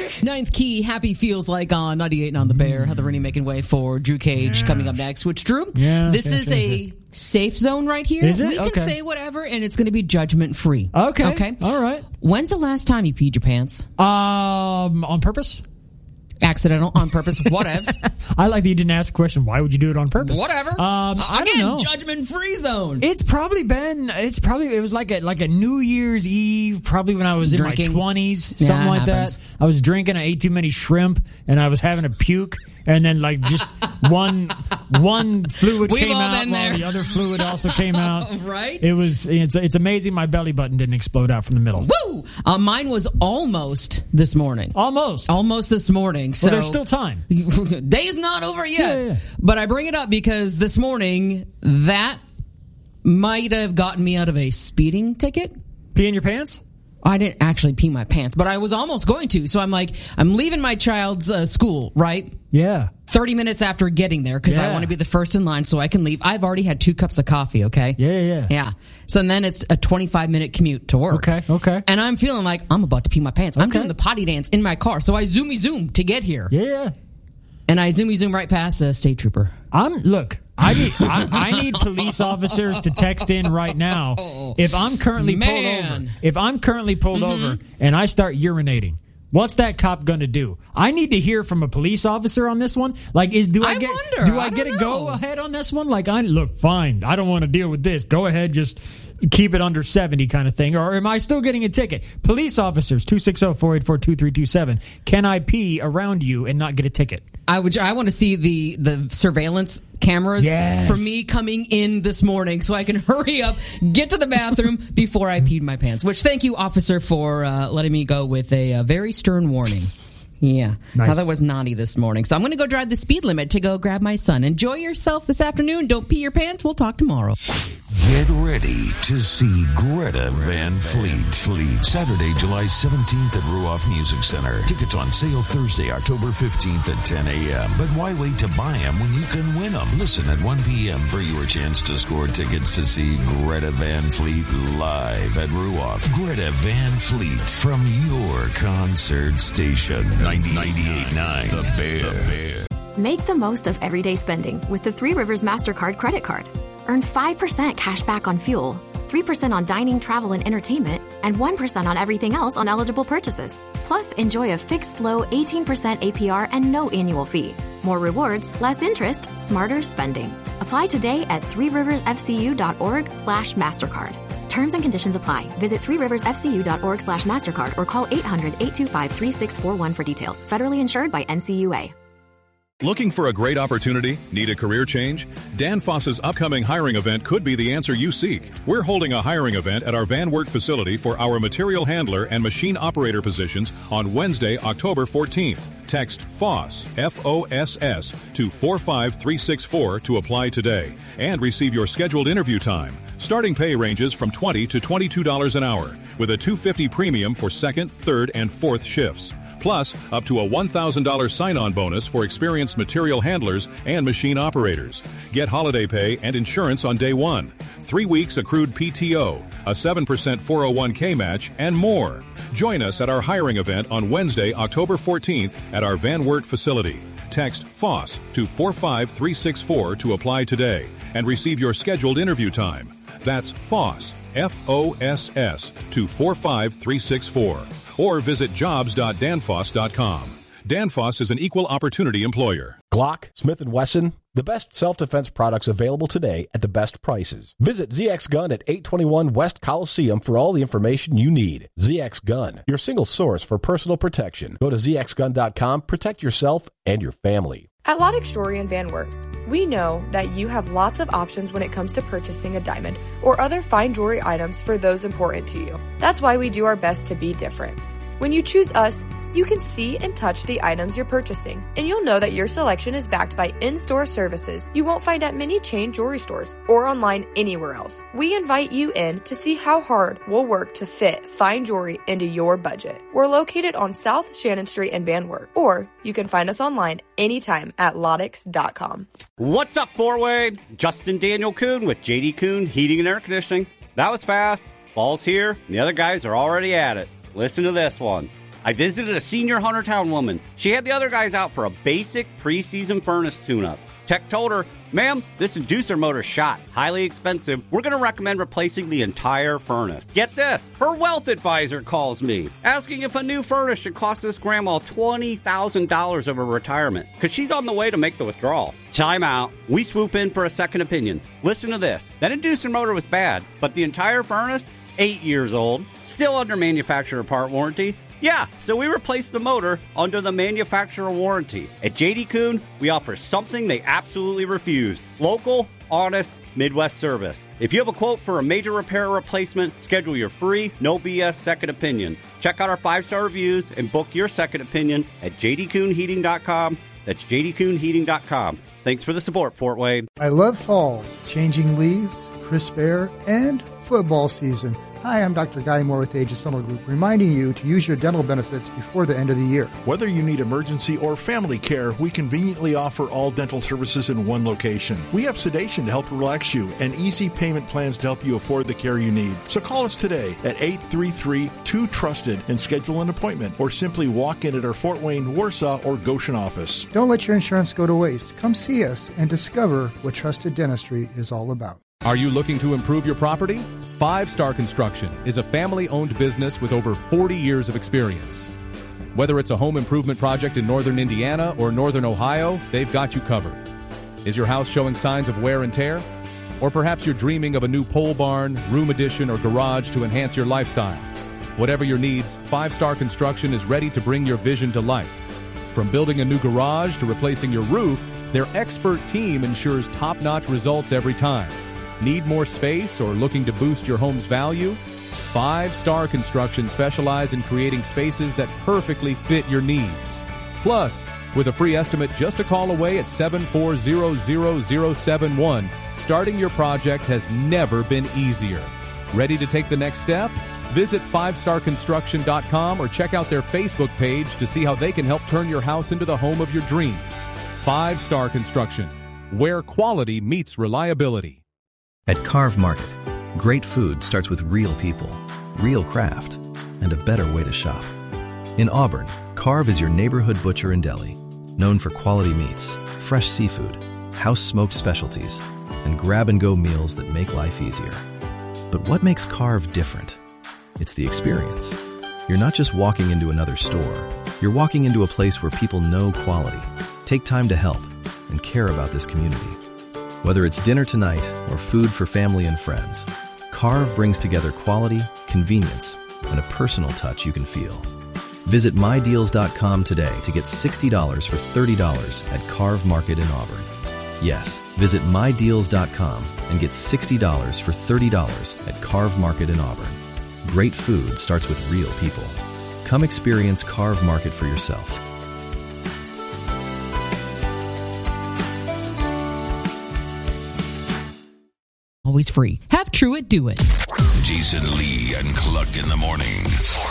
Ninth Key, Happy Feels Like on 98 on the Bear. Heather Rooney making way for Drew Cage coming up next. Which, Drew, this is a safe zone right here. Is it? We can say whatever, and it's going to be judgment-free. Okay. All right. When's the last time you peed your pants? On purpose? Accidental, on purpose, whatevs. I like that you didn't ask the question, why would you do it on purpose? Whatever. I don't know. Judgment-free zone. It was like a New Year's Eve, probably when I was Drinking. in my 20s, something like that. I was drinking, I ate too many shrimp, and I was having a puke, and then like just one fluid came out while the other fluid also came out. Right? It's amazing my belly button didn't explode out from the middle. Woo! Mine was almost this morning. Almost this morning. So well, there's still time. Day's not over yet. Yeah. But I bring it up because this morning, that might have gotten me out of a speeding ticket. Pee in your pants? I didn't actually pee my pants, but I was almost going to. So I'm like, I'm leaving my child's school, right? Yeah. 30 minutes after getting there because I want to be the first in line so I can leave. I've already had 2 cups of coffee, okay? Yeah. So then it's a 25-minute commute to work. Okay. And I'm feeling like I'm about to pee my pants. I'm doing the potty dance in my car. So I zoom to get here. Yeah. And I zoom right past a state trooper. I need police officers to text in right now. If I'm currently pulled over and I start urinating, what's that cop going to do? I need to hear from a police officer on this one. Like, do I get a go ahead on this one? Like, fine. I don't want to deal with this. Go ahead, just keep it under 70 kind of thing. Or am I still getting a ticket? Police officers, 260-484-2327. Can I pee around you and not get a ticket? I want to see the surveillance cameras for me coming in this morning so I can hurry up, get to the bathroom before I peed my pants. Which, thank you, officer, for letting me go with a very stern warning. Yeah. Nice. How that was naughty this morning. So I'm going to go drive the speed limit to go grab my son. Enjoy yourself this afternoon. Don't pee your pants. We'll talk tomorrow. Get ready to see Greta Van Fleet. Saturday, July 17th at Ruoff Music Center. Tickets on sale Thursday, October 15th at 10 a.m. But why wait to buy them when you can win them? Listen at 1 p.m. for your chance to score tickets to see Greta Van Fleet live at Ruoff. Greta Van Fleet from your concert station. 98.9 The Bear. Make the most of everyday spending with the Three Rivers MasterCard credit card. Earn 5% cash back on fuel, 3% on dining, travel, and entertainment, and 1% on everything else on eligible purchases. Plus, enjoy a fixed low 18% APR and no annual fee. More rewards, less interest, smarter spending. Apply today at threeriversfcu.org/MasterCard. Terms and conditions apply. Visit threeriversfcu.org/MasterCard or call 800-825-3641 for details. Federally insured by NCUA. Looking for a great opportunity? Need a career change? Danfoss's upcoming hiring event could be the answer you seek. We're holding a hiring event at our Van Wert facility for our material handler and machine operator positions on Wednesday, October 14th. Text FOSS, F-O-S-S, to 45364 to apply today and receive your scheduled interview time. Starting pay ranges from $20 to $22 an hour with a $250 premium for second, third, and fourth shifts. Plus, up to a $1,000 sign-on bonus for experienced material handlers and machine operators. Get holiday pay and insurance on day one, 3 weeks accrued PTO, a 7% 401k match, and more. Join us at our hiring event on Wednesday, October 14th at our Van Wert facility. Text FOSS to 45364 to apply today and receive your scheduled interview time. That's FOSS, F-O-S-S, to 45364. Or visit jobs.danfoss.com. Danfoss is an equal opportunity employer. Glock, Smith & Wesson, the best self-defense products available today at the best prices. Visit ZX Gun at 821 West Coliseum for all the information you need. ZX Gun, your single source for personal protection. Go to zxgun.com, protect yourself and your family. At Lodex Jewelry and Van Wert, we know that you have lots of options when it comes to purchasing a diamond or other fine jewelry items for those important to you. That's why we do our best to be different. When you choose us, you can see and touch the items you're purchasing, and you'll know that your selection is backed by in-store services you won't find at many chain jewelry stores or online anywhere else. We invite you in to see how hard we'll work to fit fine jewelry into your budget. We're located on South Shannon Street in Van Wert, or you can find us online anytime at Lodex.com. What's up, four-way? Justin Daniel Kuhn with JD Kuhn Heating and Air Conditioning. That was fast. Fall's here, and the other guys are already at it. Listen to this one. I visited a senior Huntertown woman. She had the other guys out for a basic preseason furnace tune-up. Tech told her, "Ma'am, this inducer motor's shot. Highly expensive. We're going to recommend replacing the entire furnace." Get this. Her wealth advisor calls me, asking if a new furnace should cost this grandma $20,000 of her retirement, because she's on the way to make the withdrawal. Time out. We swoop in for a second opinion. Listen to this. That inducer motor was bad, but the entire furnace, 8 years old, still under manufacturer part warranty. Yeah, so we replaced the motor under the manufacturer warranty. At J.D. Kuhn, we offer something they absolutely refuse. Local, honest, Midwest service. If you have a quote for a major repair or replacement, schedule your free, no BS second opinion. Check out our 5-star reviews and book your second opinion at jdkuhnheating.com. That's jdkuhnheating.com. Thanks for the support, Fort Wayne. I love fall, changing leaves, crisp air, and football season. Hi, I'm Dr. Guy Moore with Aegis Dental Group, reminding you to use your dental benefits before the end of the year. Whether you need emergency or family care, we conveniently offer all dental services in one location. We have sedation to help relax you and easy payment plans to help you afford the care you need. So call us today at 833-2TRUSTED and schedule an appointment, or simply walk in at our Fort Wayne, Warsaw, or Goshen office. Don't let your insurance go to waste. Come see us and discover what trusted dentistry is all about. Are you looking to improve your property? 5 Star Construction is a family-owned business with over 40 years of experience. Whether it's a home improvement project in northern Indiana or northern Ohio, they've got you covered. Is your house showing signs of wear and tear? Or perhaps you're dreaming of a new pole barn, room addition, or garage to enhance your lifestyle. Whatever your needs, 5 Star Construction is ready to bring your vision to life. From building a new garage to replacing your roof, their expert team ensures top-notch results every time. Need more space or looking to boost your home's value? 5 Star Construction specialize in creating spaces that perfectly fit your needs. Plus, with a free estimate just a call away at 7400071, starting your project has never been easier. Ready to take the next step? Visit 5starconstruction.com or check out their Facebook page to see how they can help turn your house into the home of your dreams. 5 Star Construction, where quality meets reliability. At Carve Market, great food starts with real people, real craft, and a better way to shop. In Auburn, Carve is your neighborhood butcher and deli, known for quality meats, fresh seafood, house-smoked specialties, and grab-and-go meals that make life easier. But what makes Carve different? It's the experience. You're not just walking into another store. You're walking into a place where people know quality, take time to help, and care about this community. Whether it's dinner tonight or food for family and friends, Carve brings together quality, convenience, and a personal touch you can feel. Visit MyDeals.com today to get $60 for $30 at Carve Market in Auburn. Yes, visit MyDeals.com and get $60 for $30 at Carve Market in Auburn. Great food starts with real people. Come experience Carve Market for yourself. Always free. Have Truett do it. Jason Lee and Cluck in the morning.